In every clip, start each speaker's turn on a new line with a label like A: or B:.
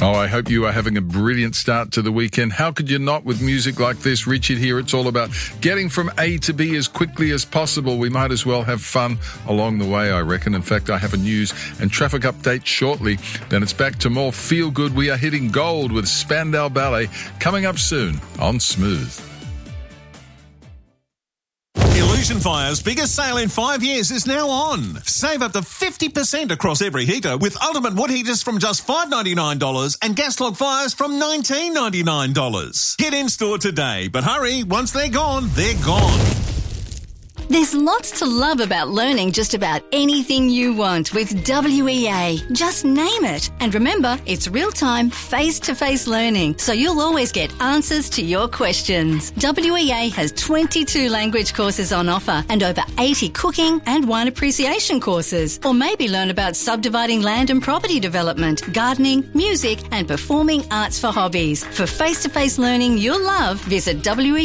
A: Oh, I hope you are having a brilliant start to the weekend. How could you not with music like this? Richard here. It's all about getting from A to B as quickly as possible. We might as well have fun along the way, I reckon. In fact, I have a news and traffic update shortly. Then it's back to more feel good. We are hitting gold with Spandau Ballet coming up soon on Smooth.
B: Illusion Fire's biggest sale in 5 years is now on. Save up to 50% across every heater with ultimate wood heaters from just $5.99 and gas log fires from $19.99. Get in store today, but hurry, once they're gone, they're gone.
C: There's lots to love about learning just about anything you want with WEA. Just name it. And remember, it's real-time, face-to-face learning, so you'll always get answers to your questions. WEA has 22 language courses on offer and over 80 cooking and wine appreciation courses. Or maybe learn about subdividing land and property development, gardening, music and performing arts for hobbies. For face-to-face learning you'll love, visit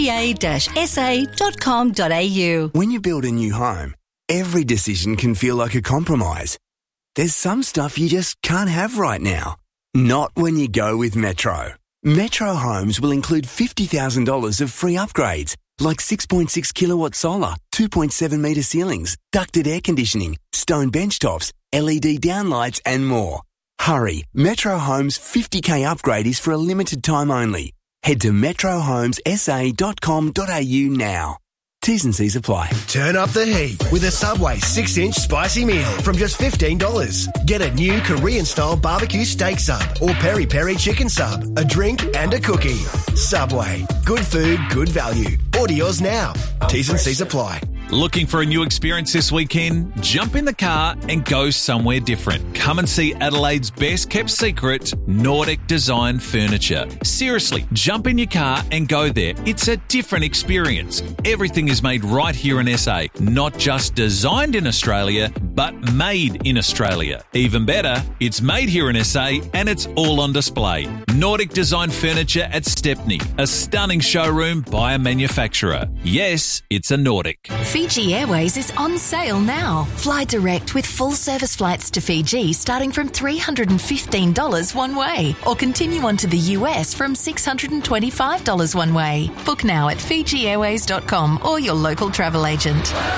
C: wea-sa.com.au.
D: When you build a new home, every decision can feel like a compromise. There's some stuff you just can't have right now. Not when you go with Metro. Metro Homes will include $50,000 of free upgrades, like 6.6 kilowatt solar, 2.7 metre ceilings, ducted air conditioning, stone benchtops, LED downlights and more. Hurry, Metro Homes 50k upgrade is for a limited time only. Head to metrohomesa.com.au now. T's and C's apply.
E: Turn up the heat with a Subway 6-inch spicy meal from just $15. Get a new Korean-style barbecue steak sub or peri-peri chicken sub, a drink and a cookie. Subway. Good food, good value. Order yours now. T's and C's apply.
B: Looking for a new experience this weekend? Jump in the car and go somewhere different. Come and see Adelaide's best kept secret, Nordic Design Furniture. Seriously, jump in your car and go there. It's a different experience. Everything is made right here in SA. Not just designed in Australia, but made in Australia. Even better, it's made here in SA and it's all on display. Nordic Design Furniture at Stepney. A stunning showroom by a manufacturer. Yes, it's a Nordic.
F: Fiji Airways is on sale now. Fly direct with full service flights to Fiji starting from $315 one way, or continue on to the US from $625 one way. Book now at FijiAirways.com or your local travel agent.